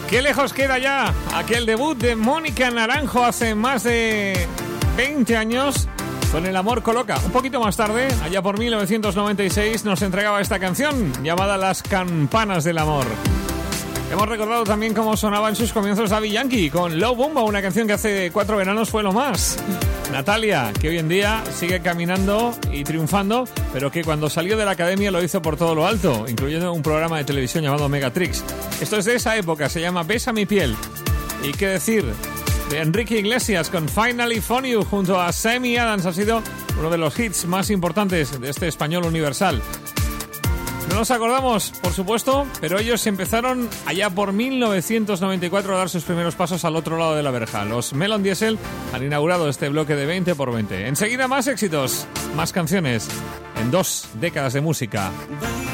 Qué lejos queda ya aquel debut de Mónica Naranjo hace más de 20 años con El amor coloca. Un poquito más tarde, allá por 1996, nos entregaba esta canción llamada Las campanas del amor. Hemos recordado también cómo sonaba en sus comienzos Daddy Yankee con Low Bomba, una canción que hace 4 veranos fue lo más. Natalia, que hoy en día sigue caminando y triunfando, pero que cuando salió de la academia lo hizo por todo lo alto, incluyendo un programa de televisión llamado Megatrix. Esto es de esa época, se llama Besa mi piel. Y qué decir de Enrique Iglesias con Finally Found You junto a Sammy Adams, ha sido uno de los hits más importantes de este español universal. No nos acordamos, por supuesto, pero ellos empezaron allá por 1994 a dar sus primeros pasos al otro lado de la verja. Los Melon Diesel han inaugurado este bloque de 20x20. Enseguida más éxitos, más canciones en 2 décadas de música.